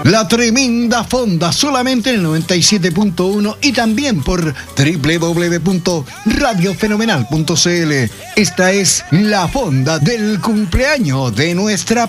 La tremenda fonda, solamente en el 97.1 y también por www.radiofenomenal.cl. Esta es la fonda del cumpleaños de nuestra